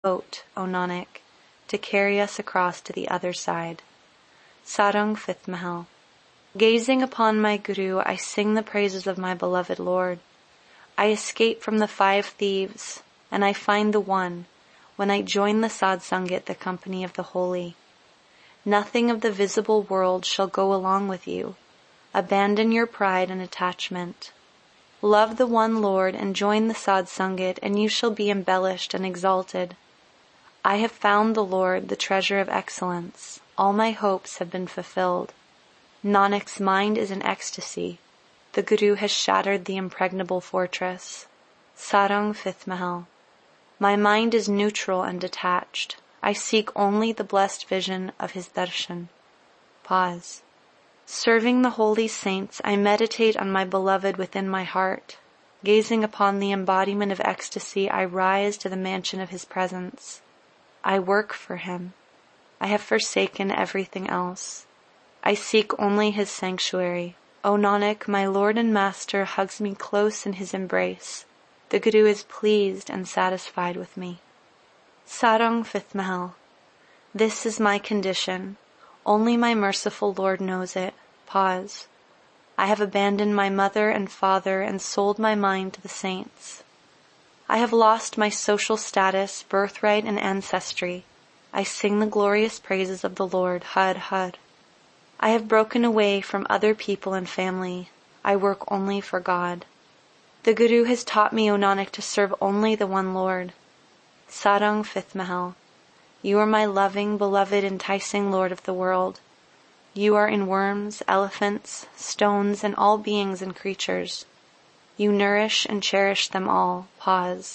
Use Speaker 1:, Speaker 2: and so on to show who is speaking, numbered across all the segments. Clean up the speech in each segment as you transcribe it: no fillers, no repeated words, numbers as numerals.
Speaker 1: boat, O Nanak, to carry us across to the other side. Sarang, 5th Mahal. Gazing upon my Guru, I sing the praises of my beloved Lord. I escape from the 5 thieves, and I find the one, when I join the Sadsangat, the company of the holy. Nothing of the visible world shall go along with you. Abandon your pride and attachment. Love the one Lord and join the Sadsangat, and you shall be embellished and exalted. I have found the Lord, the treasure of excellence. All my hopes have been fulfilled. Nanak's mind is in ecstasy. The Guru has shattered the impregnable fortress. Sarang, 5th Mahal. My mind is neutral and detached. I seek only the blessed vision of his darshan. Pause. Serving the holy saints, I meditate on my beloved within my heart. Gazing upon the embodiment of ecstasy, I rise to the mansion of his presence. I work for him. I have forsaken everything else. I seek only his sanctuary. O Nanak, my Lord and Master hugs me close in his embrace. The Guru is pleased and satisfied with me. Sarang, 5th Mahal. This is my condition. Only my merciful Lord knows it. Pause. I have abandoned my mother and father and sold my mind to the saints. I have lost my social status, birthright, and ancestry. I sing the glorious praises of the Lord. Har Har. I have broken away from other people and family. I work only for God. The Guru has taught me, O Nanak, to serve only the one Lord. Sarang, 5th Mahal. You are my loving, beloved, enticing Lord of the world. You are in worms, elephants, stones, and all beings and creatures. You nourish and cherish them all. Pause.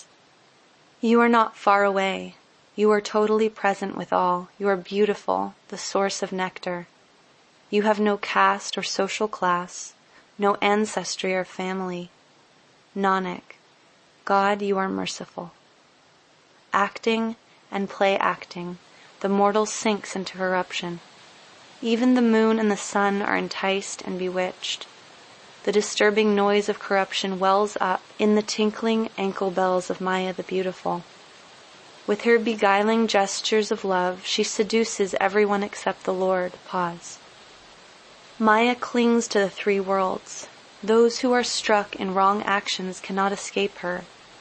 Speaker 1: You are not far away. You are totally present with all. You are beautiful, the source of nectar. You have no caste or social class, no ancestry or family. Nanak, God, you are merciful. Acting and play acting, the mortal sinks into corruption. Even the moon and the sun are enticed and bewitched. The disturbing noise of corruption wells up in the tinkling ankle bells of Maya the beautiful. With her beguiling gestures of love, she seduces everyone except the Lord. Pause. Maya clings to the 3 worlds. Those who are struck in wrong actions cannot escape her.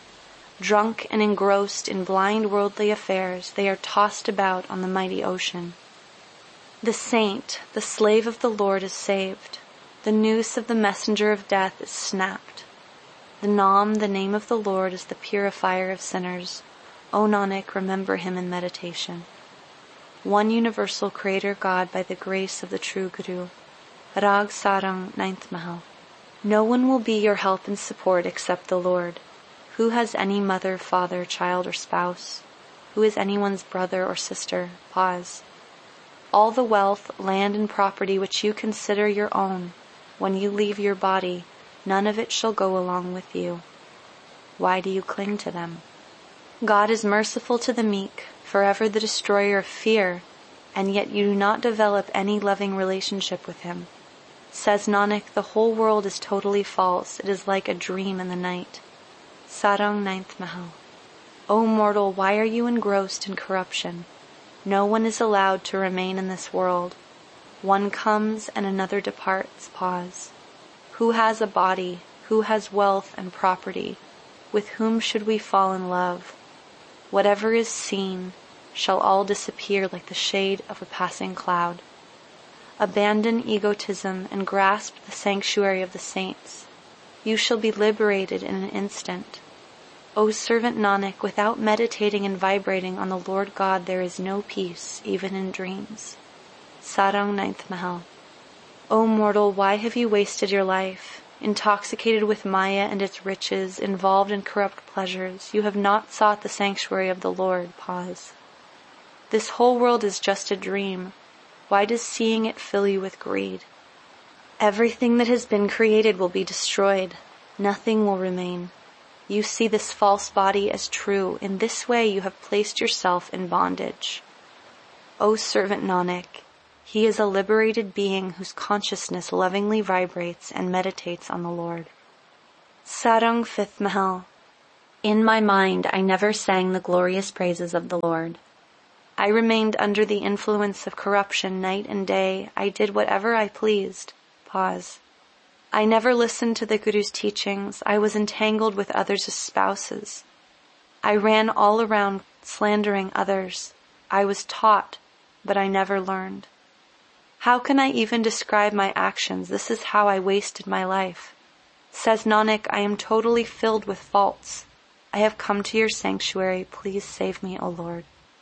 Speaker 1: Drunk and engrossed in blind worldly affairs, they are tossed about on the mighty ocean. The saint, the slave of the Lord, is saved. The noose of the messenger of death is snapped. The Nam, the name of the Lord, is the purifier of sinners. O Nanak, remember him in meditation. One universal Creator God by the grace of the true Guru. Rag Sarang, 9th Mahal. No one will be your help and support except the Lord. Who has any mother, father, child, or spouse? Who is anyone's brother or sister? Pause. All the wealth, land, and property which you consider your own, when you leave your body, none of it shall go along with you. Why do you cling to them? God is merciful to the meek, forever the destroyer of fear, and yet you do not develop any loving relationship with him. Says Nanak, the whole world is totally false. It is like a dream in the night. Sarang, 9th Mahal. O mortal, why are you engrossed in corruption? No one is allowed to remain in this world. One comes and another departs. Pause. Who has a body? Who has wealth and property? With whom should we fall in love? Whatever is seen shall all disappear like the shade of a passing cloud. Abandon egotism and grasp the sanctuary of the saints. You shall be liberated in an instant. O servant Nanak, without meditating and vibrating on the Lord God, there is no peace, even in dreams. Sarang, 9th Mahal. O mortal, why have you wasted your life? Intoxicated with Maya and its riches, involved in corrupt pleasures, you have not sought the sanctuary of the Lord. Pause. This whole world is just a dream. Why does seeing it fill you with greed? Everything that has been created will be destroyed. Nothing will remain. You see this false body as true. In this way you have placed yourself in bondage. O servant Nanak, he is a liberated being whose consciousness lovingly vibrates and meditates on the Lord. Sarang, 5th Mahal. In my mind, I never sang the glorious praises of the Lord. I remained under the influence of corruption night and day. I did whatever I pleased. Pause. I never listened to the Guru's teachings. I was entangled with others' spouses. I ran all around slandering others. I was taught, but I never learned. How can I even describe my actions? This is how I wasted my life. Says Nanak, I am totally filled with faults. I have come to your sanctuary. Please save me, O Lord.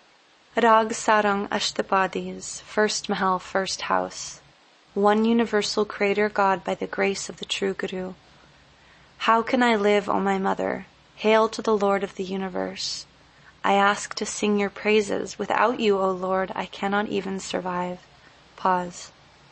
Speaker 1: Rag Sarang Ashtapadis, first Mahal, first house. One universal creator God by the grace of the true Guru. How can I live, O my mother? Hail to the Lord of the universe. I ask to sing your praises. Without you, O Lord, I cannot even survive. Pause.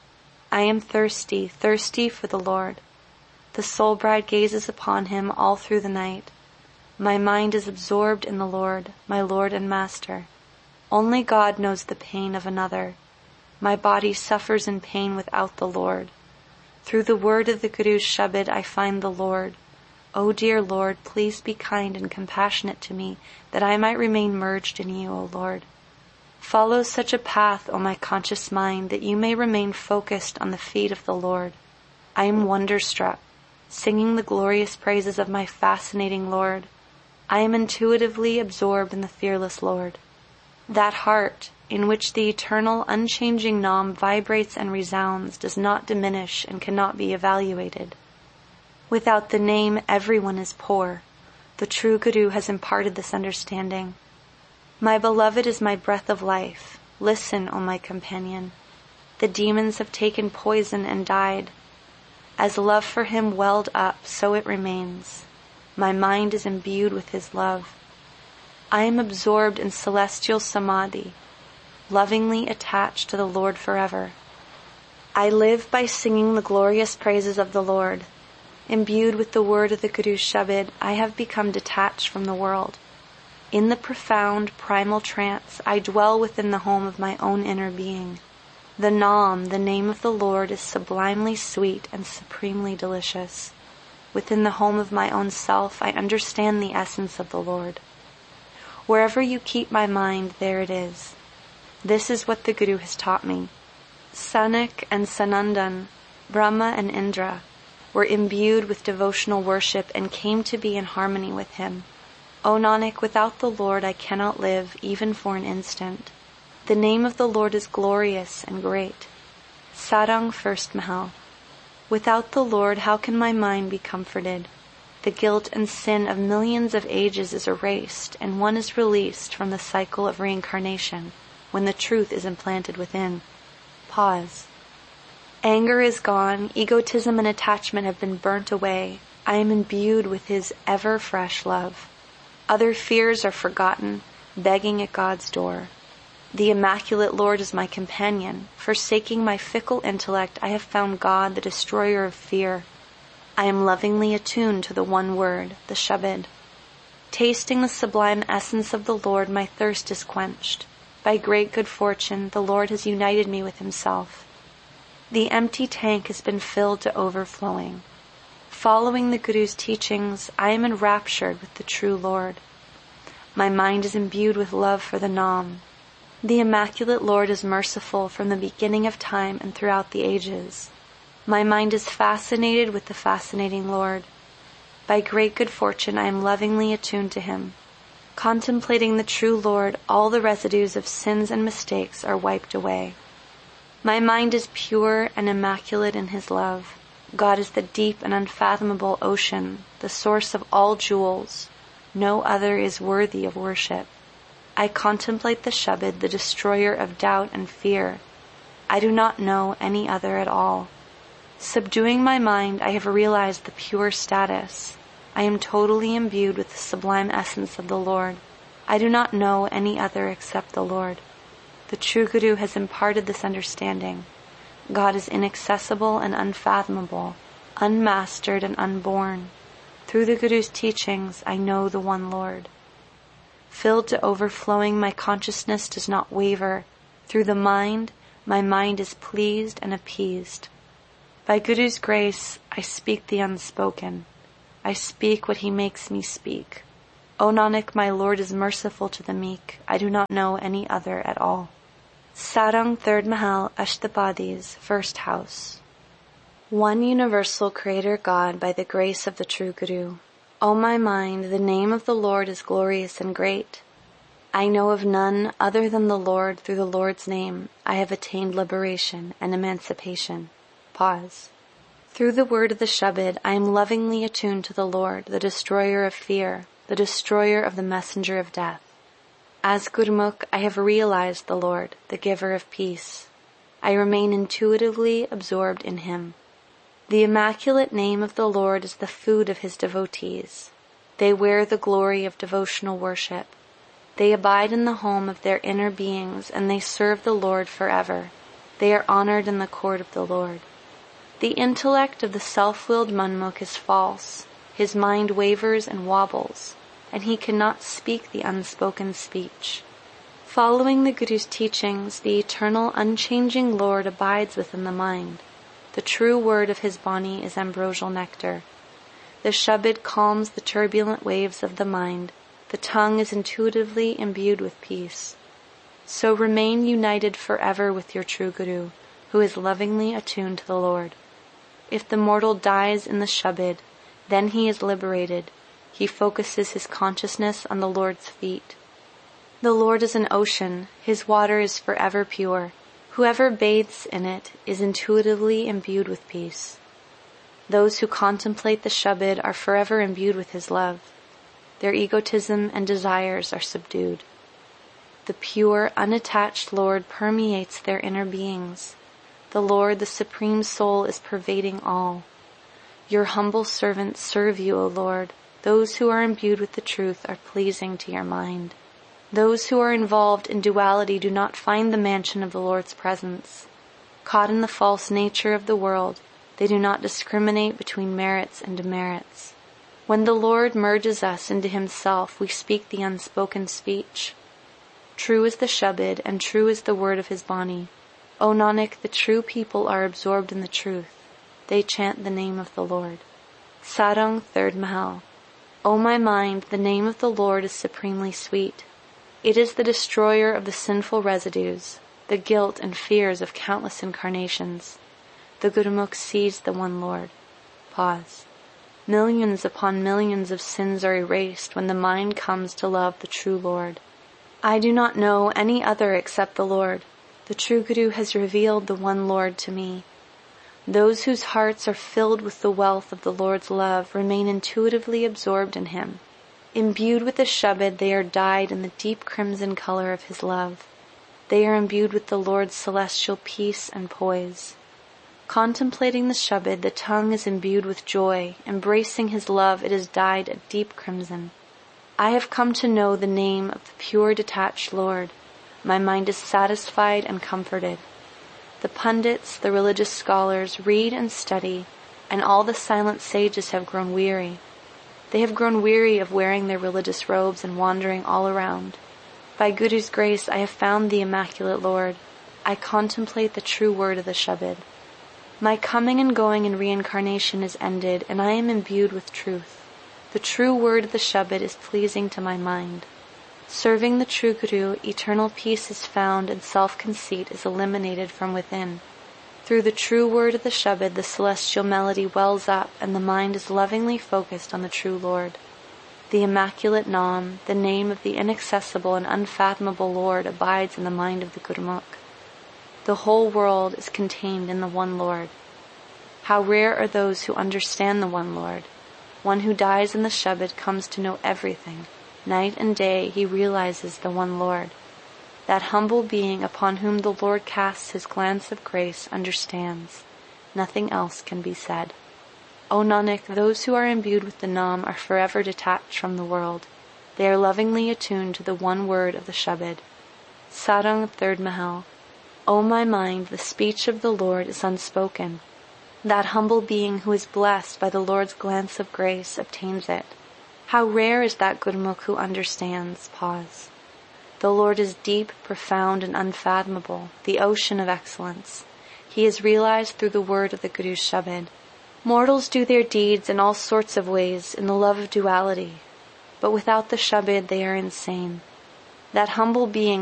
Speaker 1: I am thirsty, thirsty for the Lord. The soul bride gazes upon him all through the night. My mind is absorbed in the Lord, my Lord and Master. Only God knows the pain of another. My body suffers in pain without the Lord. Through the word of the Guru's Shabad I find the Lord. O dear Lord, please be kind and compassionate to me, that I might remain merged in you, O Lord. Follow such a path, O my conscious mind, that you may remain focused on the feet of the Lord. I am wonderstruck, singing the glorious praises of my fascinating Lord. I am intuitively absorbed in the fearless Lord. That heart, in which the eternal, unchanging Nam vibrates and resounds, does not diminish and cannot be evaluated. Without the name, everyone is poor. The true Guru has imparted this understanding. My beloved is my breath of life. Listen, O my companion. The demons have taken poison and died. As love for him welled up, so it remains. My mind is imbued with his love. I am absorbed in celestial samadhi, lovingly attached to the Lord forever. I live by singing the glorious praises of the Lord. Imbued with the word of the Guru's Shabad, I have become detached from the world. In the profound, primal trance, I dwell within the home of my own inner being. The Nam, the name of the Lord, is sublimely sweet and supremely delicious. Within the home of my own self, I understand the essence of the Lord. Wherever you keep my mind, there it is. This is what the Guru has taught me. Sanak and Sanandan, Brahma and Indra, were imbued with devotional worship and came to be in harmony with him. O Nanak, without the Lord I cannot live, even for an instant. The name of the Lord is glorious and great. Sarang, first Mahal. Without the Lord, how can my mind be comforted? The guilt and sin of millions of ages is erased, and one is released from the cycle of reincarnation when the truth is implanted within. Pause. Anger is gone, egotism and attachment have been burnt away. I am imbued with his ever-fresh love. Other fears are forgotten, begging at God's door. The immaculate Lord is my companion. Forsaking my fickle intellect, I have found God, the destroyer of fear. I am lovingly attuned to the one word, the Shabad. Tasting the sublime essence of the Lord, my thirst is quenched. By great good fortune, the Lord has united me with himself. The empty tank has been filled to overflowing. Following the Guru's teachings, I am enraptured with the true Lord. My mind is imbued with love for the Nam. The immaculate Lord is merciful from the beginning of time and throughout the ages. My mind is fascinated with the fascinating Lord. By great good fortune, I am lovingly attuned to him. Contemplating the true Lord, all the residues of sins and mistakes are wiped away. My mind is pure and immaculate in his love. God is the deep and unfathomable ocean, the source of all jewels. No other is worthy of worship. I contemplate the Shabad, the destroyer of doubt and fear. I do not know any other at all. Subduing my mind, I have realized the pure status. I am totally imbued with the sublime essence of the Lord. I do not know any other except the Lord. The true Guru has imparted this understanding. God is inaccessible and unfathomable, unmastered and unborn. Through the Guru's teachings, I know the one Lord. Filled to overflowing, my consciousness does not waver. Through the mind, my mind is pleased and appeased. By Guru's grace, I speak the unspoken. I speak what he makes me speak. O Nanak, my Lord is merciful to the meek. I do not know any other at all. Sarang, third Mahal, Ashtapadis, first house. One universal Creator God by the grace of the true Guru. O my mind, the name of the Lord is glorious and great. I know of none other than the Lord. Through the Lord's name I have attained liberation and emancipation. Pause. Through the word of the Shabad I am lovingly attuned to the Lord, the destroyer of fear, the destroyer of the messenger of death. As Gurmukh I have realized the Lord, the giver of peace. I remain intuitively absorbed in Him. The immaculate name of the Lord is the food of His devotees. They wear the glory of devotional worship. They abide in the home of their inner beings, and they serve the Lord forever. They are honored in the court of the Lord. The intellect of the self-willed Manmukh is false. His mind wavers and wobbles, and he cannot speak the unspoken speech. Following the Guru's teachings, the eternal, unchanging Lord abides within the mind. The true word of His Bani is ambrosial nectar. The Shabad calms the turbulent waves of the mind. The tongue is intuitively imbued with peace. So remain united forever with your true Guru, who is lovingly attuned to the Lord. If the mortal dies in the Shabad, then he is liberated. He focuses his consciousness on the Lord's feet. The Lord is an ocean. His water is forever pure. Whoever bathes in it is intuitively imbued with peace. Those who contemplate the Shabad are forever imbued with His love. Their egotism and desires are subdued. The pure, unattached Lord permeates their inner beings. The Lord, the Supreme Soul, is pervading all. Your humble servants serve you, O Lord. Those who are imbued with the truth are pleasing to your mind. Those who are involved in duality do not find the mansion of the Lord's presence. Caught in the false nature of the world, they do not discriminate between merits and demerits. When the Lord merges us into Himself, we speak the unspoken speech. True is the Shabad, and true is the word of His Bani. O Nanak, the true people are absorbed in the truth. They chant the name of the Lord. Sarang, third Mahal. O my mind, the name of the Lord is supremely sweet. It is the destroyer of the sinful residues, the guilt and fears of countless incarnations. The Gurmukh sees the one Lord. Pause. Millions upon millions of sins are erased when the mind comes to love the true Lord. I do not know any other except the Lord. The true Guru has revealed the one Lord to me. Those whose hearts are filled with the wealth of the Lord's love remain intuitively absorbed in Him. Imbued with the Shabad, they are dyed in the deep crimson color of His love. They are imbued with the Lord's celestial peace and poise. Contemplating the Shabad, the tongue is imbued with joy. Embracing His love, it is dyed a deep crimson. I have come to know the name of the pure detached Lord. My mind is satisfied and comforted. The pundits, the religious scholars, read and study, and all the silent sages have grown weary. They have grown weary of wearing their religious robes and wandering all around. By Guru's grace, I have found the Immaculate Lord. I contemplate the true word of the Shabad. My coming and going in reincarnation is ended, and I am imbued with truth. The true word of the Shabad is pleasing to my mind. Serving the true Guru, eternal peace is found and self-conceit is eliminated from within. Through the true word of the Shabad, the celestial melody wells up and the mind is lovingly focused on the true Lord. The immaculate Naam, the name of the inaccessible and unfathomable Lord, abides in the mind of the Gurmukh. The whole world is contained in the one Lord. How rare are those who understand the one Lord. One who dies in the Shabad comes to know everything. Night and day he realizes the one Lord. That humble being upon whom the Lord casts His glance of grace understands. Nothing else can be said. O Nanak, those who are imbued with the Naam are forever detached from the world. They are lovingly attuned to the one word of the Shabad. Sarang, third Mahal. O my mind, the speech of the Lord is unspoken. That humble being who is blessed by the Lord's glance of grace obtains it. How rare is that Gurmukh who understands. Pause. The Lord is deep, profound, and unfathomable, the ocean of excellence. He is realized through the word of the Guru's Shabad. Mortals do their deeds in all sorts of ways in the love of duality. but without the Shabad they are insane. That humble being